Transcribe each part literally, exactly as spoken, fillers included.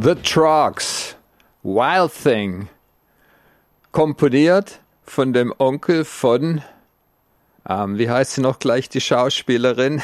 The Troggs, Wild Thing, komponiert von dem Onkel von, ähm, wie heißt sie noch gleich, die Schauspielerin?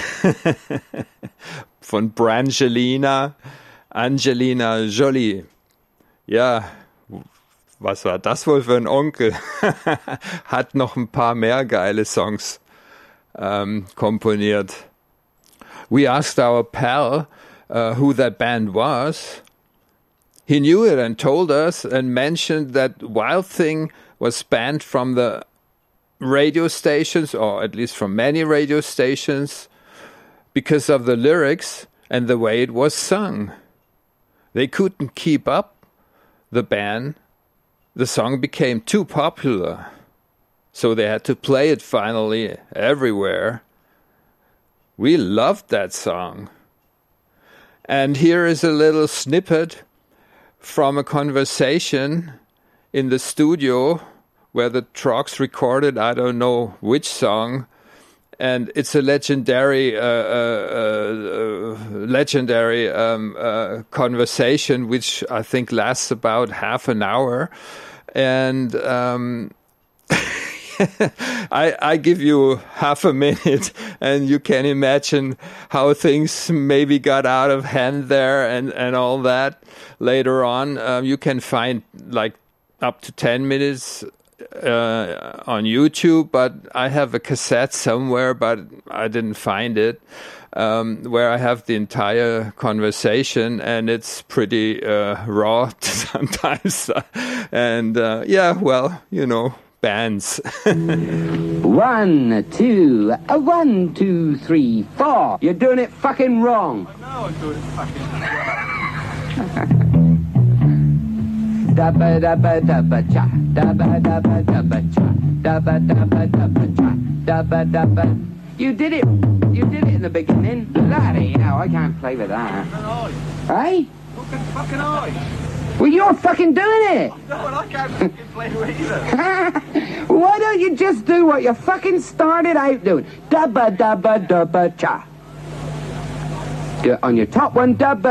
Von Brangelina, Angelina Jolie. Ja, was war das wohl für ein Onkel? Hat noch ein paar mehr geile Songs ähm, komponiert. We asked our pal uh, who that band was. He knew it and told us and mentioned that Wild Thing was banned from the radio stations, or at least from many radio stations, because of the lyrics and the way it was sung. They couldn't keep up the ban. The song became too popular, so they had to play it finally everywhere. We loved that song. And here is a little snippet from a conversation in the studio where the Troggs recorded, I don't know which song, and it's a legendary, uh, uh, uh, legendary um, uh, conversation, which I think lasts about half an hour. And um, I, I give you half a minute, and you can imagine how things maybe got out of hand there, and, and all that. Later on, um, you can find like up to ten minutes Uh, on YouTube, but I have a cassette somewhere, but I didn't find it, um, where I have the entire conversation, and it's pretty uh, raw sometimes. And uh, yeah, well, you know, bands. One, two, uh, one, two, three, four. You're doing it fucking wrong. I know I'm doing it fucking wrong. Dabba dabba dabba cha, dabba dabba dabba cha, dabba dabba dabba cha, dabba dabba. You did it. You did it in the beginning. Bloody hell, I can't play with that. Hey? Fucking fucking I. Well, you're fucking doing it. No, well, I can't fucking play with it either. Why don't you just do what you fucking started out doing? Dabba dabba dabba cha. Do it on your top one, dabba.